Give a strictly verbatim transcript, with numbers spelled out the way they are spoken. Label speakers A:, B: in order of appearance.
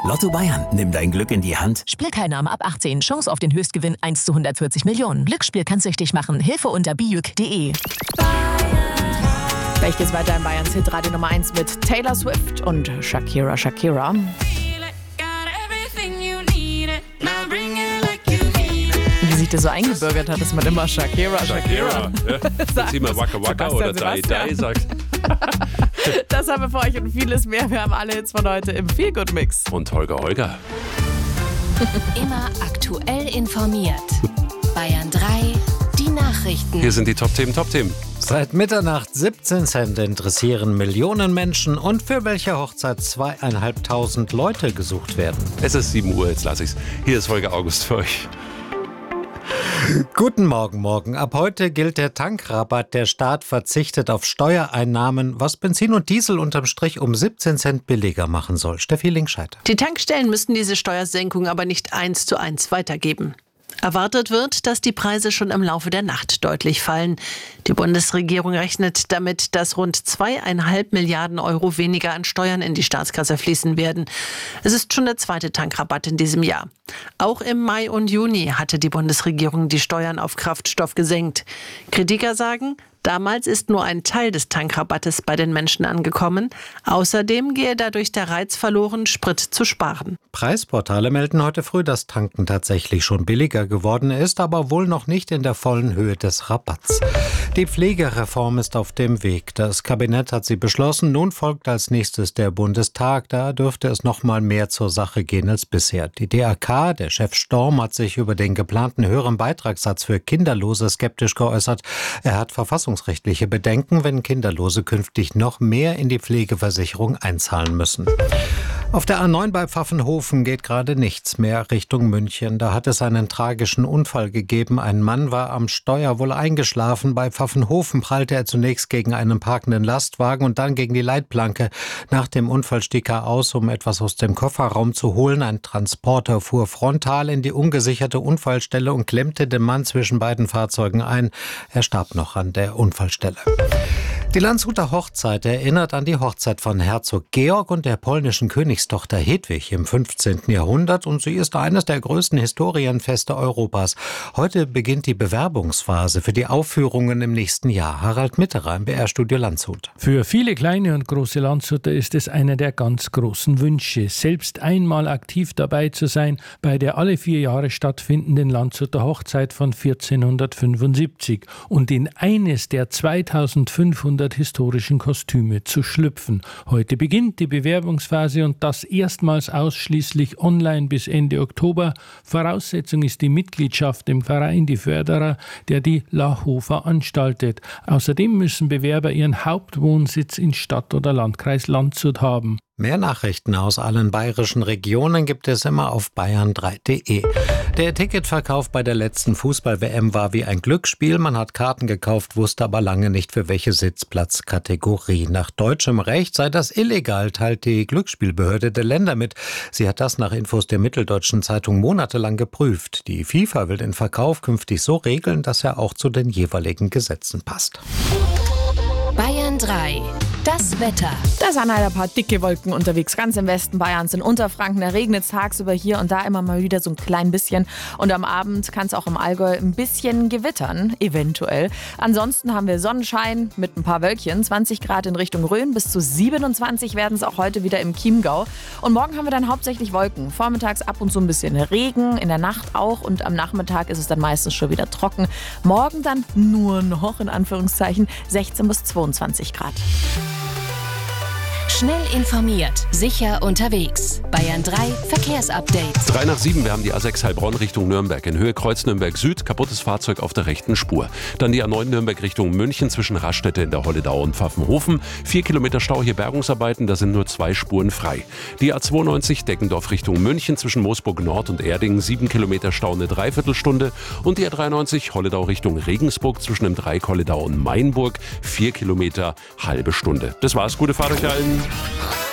A: Lotto Bayern, nimm dein Glück in die Hand.
B: Spielteilnahme ab achtzehn. Chance auf den Höchstgewinn eins zu hundertvierzig Millionen. Glücksspiel kann's süchtig machen. Hilfe unter bijuk punkt de.
C: Gleich geht's weiter in Bayerns Hitradio Nummer eins mit Taylor Swift und Shakira Shakira. Wie sich das so eingebürgert hat, dass man immer Shakira Shakira,
D: Shakira. Ja. Zieh mal Waka Waka oder Dai Dai sagt.
C: Das haben wir für euch und vieles mehr. Wir haben alle Hits von heute im Feelgood-Mix.
D: Und Holger Holger.
E: Immer aktuell informiert. Bayern drei, die Nachrichten.
D: Hier sind die Top-Themen, Top-Themen.
F: Seit Mitternacht siebzehn Cent interessieren Millionen Menschen und für welche Hochzeit zweieinhalbtausend Leute gesucht werden.
D: Es ist sieben Uhr, jetzt lasse ich's. Hier ist Holger August für euch.
F: Guten Morgen, morgen. Ab heute gilt der Tankrabatt. Der Staat verzichtet auf Steuereinnahmen, was Benzin und Diesel unterm Strich um siebzehn Cent billiger machen soll. Steffi Linkscheid.
G: Die Tankstellen müssten diese Steuersenkung aber nicht eins zu eins weitergeben. Erwartet wird, dass die Preise schon im Laufe der Nacht deutlich fallen. Die Bundesregierung rechnet damit, dass rund zweieinhalb Milliarden Euro weniger an Steuern in die Staatskasse fließen werden. Es ist schon der zweite Tankrabatt in diesem Jahr. Auch im Mai und Juni hatte die Bundesregierung die Steuern auf Kraftstoff gesenkt. Kritiker sagen, damals ist nur ein Teil des Tankrabattes bei den Menschen angekommen. Außerdem gehe dadurch der Reiz verloren, Sprit zu sparen.
F: Preisportale melden heute früh, dass Tanken tatsächlich schon billiger geworden ist, aber wohl noch nicht in der vollen Höhe des Rabatts. Die Pflegereform ist auf dem Weg. Das Kabinett hat sie beschlossen. Nun folgt als nächstes der Bundestag. Da dürfte es noch mal mehr zur Sache gehen als bisher. Die D R K, der Chef Storm, hat sich über den geplanten höheren Beitragssatz für Kinderlose skeptisch geäußert. Er hat verfassungsrechtliche Bedenken, wenn Kinderlose künftig noch mehr in die Pflegeversicherung einzahlen müssen. Auf der A neun bei Pfaffenhofen geht gerade nichts mehr Richtung München. Da hat es einen tragischen Unfall gegeben. Ein Mann war am Steuer wohl eingeschlafen. Bei Pfaffenhofen prallte er zunächst gegen einen parkenden Lastwagen und dann gegen die Leitplanke. Nach dem Unfall stieg er aus, um etwas aus dem Kofferraum zu holen. Ein Transporter fuhr frontal in die ungesicherte Unfallstelle und klemmte den Mann zwischen beiden Fahrzeugen ein. Er starb noch an der Unfallstelle. Die Landshuter Hochzeit erinnert an die Hochzeit von Herzog Georg und der polnischen Königstochter Hedwig im fünfzehnten Jahrhundert und sie ist eines der größten Historienfeste Europas. Heute beginnt die Bewerbungsphase für die Aufführungen im nächsten Jahr. Harald Mitterer im B R-Studio Landshut.
H: Für viele kleine und große Landshuter ist es einer der ganz großen Wünsche, selbst einmal aktiv dabei zu sein bei der alle vier Jahre stattfindenden Landshuter Hochzeit von vierzehnhundertfünfundsiebzig und in eines der zweitausendfünfhundert historischen Kostüme zu schlüpfen. Heute beginnt die Bewerbungsphase und das erstmals ausschließlich online bis Ende Oktober. Voraussetzung ist die Mitgliedschaft im Verein Die Förderer, der die LAHO veranstaltet. Außerdem müssen Bewerber ihren Hauptwohnsitz in Stadt oder Landkreis Landshut haben.
F: Mehr Nachrichten aus allen bayerischen Regionen gibt es immer auf bayern drei punkt de. Der Ticketverkauf bei der letzten Fußball-W M war wie ein Glücksspiel. Man hat Karten gekauft, wusste aber lange nicht, für welche Sitzplatzkategorie. Nach deutschem Recht sei das illegal, teilt die Glücksspielbehörde der Länder mit. Sie hat das nach Infos der Mitteldeutschen Zeitung monatelang geprüft. Die FIFA will den Verkauf künftig so regeln, dass er auch zu den jeweiligen Gesetzen passt.
E: Bayern drei. Das Wetter.
C: Da sind halt ein paar dicke Wolken unterwegs. Ganz im Westen Bayerns, in Unterfranken, da regnet es tagsüber hier und da immer mal wieder so ein klein bisschen. Und am Abend kann es auch im Allgäu ein bisschen gewittern, eventuell. Ansonsten haben wir Sonnenschein mit ein paar Wölkchen. zwanzig Grad in Richtung Rhön, bis zu siebenundzwanzig werden es auch heute wieder im Chiemgau. Und morgen haben wir dann hauptsächlich Wolken. Vormittags ab und zu ein bisschen Regen, in der Nacht auch. Und am Nachmittag ist es dann meistens schon wieder trocken. Morgen dann nur noch, in Anführungszeichen, sechzehn bis zweiundzwanzig Grad.
E: Schnell informiert, sicher unterwegs. Bayern drei Verkehrsupdate.
D: Drei nach sieben, wir haben die A sechs Heilbronn Richtung Nürnberg. In Höhe Kreuz Nürnberg Süd, kaputtes Fahrzeug auf der rechten Spur. Dann die A neun Nürnberg Richtung München zwischen Raststätte in der Holledau und Pfaffenhofen. Vier Kilometer Stau, hier Bergungsarbeiten, da sind nur zwei Spuren frei. Die A zweiundneunzig Deckendorf Richtung München zwischen Moosburg Nord und Erding. Sieben Kilometer Stau, eine Dreiviertelstunde. Und die A dreiundneunzig Holledau Richtung Regensburg zwischen dem Dreieck Holledau und Mainburg. Vier Kilometer, halbe Stunde. Das war's, gute Fahrt euch allen.